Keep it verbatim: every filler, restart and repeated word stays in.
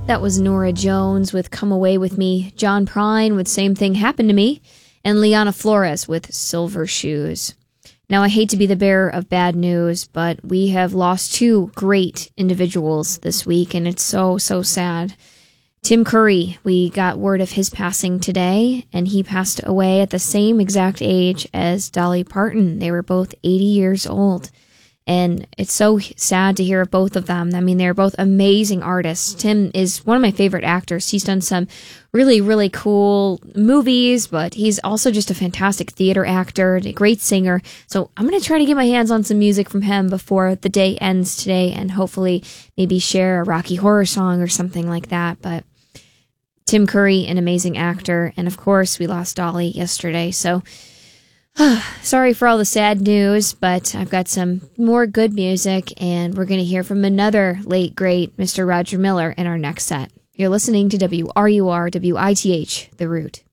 That was Nora Jones with Come Away With Me, John Prine with Same Thing Happened to Me, and Liana Flores with Silver Shoes. Now, I hate to be the bearer of bad news, but we have lost two great individuals this week, and it's so, so sad. Tim Curry, we got word of his passing today, and he passed away at the same exact age as Dolly Parton. They were both eighty years old. And it's so sad to hear of both of them. I mean, they're both amazing artists. Tim is one of my favorite actors. He's done some really, really cool movies, but he's also just a fantastic theater actor, a great singer. So I'm going to try to get my hands on some music from him before the day ends today and hopefully maybe share a Rocky Horror song or something like that. But Tim Curry, an amazing actor. And of course, we lost Dolly yesterday. So sorry for all the sad news, but I've got some more good music, and we're going to hear from another late, great Mister Roger Miller in our next set. You're listening to W R U R W I T H, The Root.